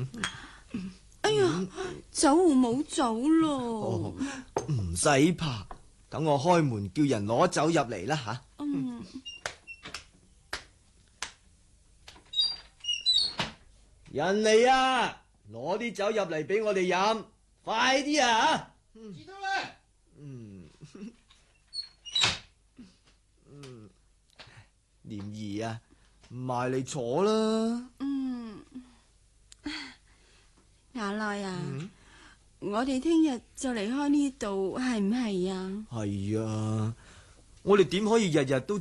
哎呀，酒壺冇酒咯。 唔使怕，等我開門叫人攞酒入嚟啦吓。人嚟啊！攞啲酒入嚟俾我哋飲，快啲啊！ 知道啦。 蓮兒啊，埋嚟坐啦。 雅內啊，我哋聽日就離開呢度，係唔係啊？ 係啊，我哋點可以日日都